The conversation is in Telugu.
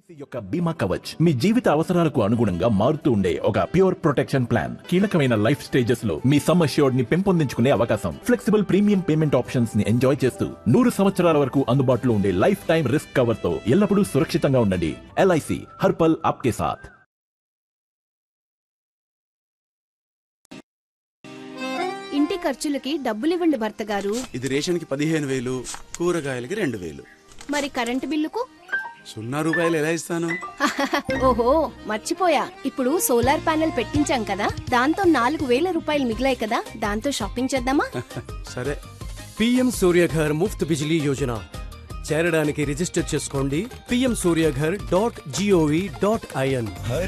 యొక్క బీమా కవచ్ మీ జీవిత అవసరాలకు అనుగుణంగా మారుతూ ఉండే ఒక ప్యూర్ ప్రొటెక్షన్ ప్లాన్. కీలకమైన లైఫ్ స్టేజెస్ లో మీ సమ్ అష్యూర్డ్ ని పెంపొందించుకునే అవకాశం, ఫ్లెక్సిబుల్ ప్రీమియం పేమెంట్ ఆప్షన్స్ ని ఎంజాయ్ చేస్తూ 100 సంవత్సరాల వరకు అందుబాటులో ఉండే లైఫ్ టైం రిస్క్ కవర్ తో ఎల్లప్పుడూ సురక్షితంగా ఉండండి. ఎల్ఐసి హర్పల్ ఆప్కే సాథ్. ఇంటి ఖర్చులకి డబ్బులివ్వండి భర్త గారు. ఇది రేషన్కి 15,000, కూరగాయలకి 2,000. మరి కరెంటు బిల్లుకు 0 రూపాయలు ఎలా ఇస్తాను? ఓహో మర్చిపోయా, ఇప్పుడు సోలార్ ప్యానెల్ పెట్టించాం కదా, దాంతో 4,000 రూపాయలు మిగిలాయి కదా, దాంతో షాపింగ్ చేద్దామా? సరే. పీఎం సూర్యఘర్ ముఫ్త్ బిజిలీ యోజన చేరడానికి రిజిస్టర్ చేసుకోండి. pmsuryaghar.gov.in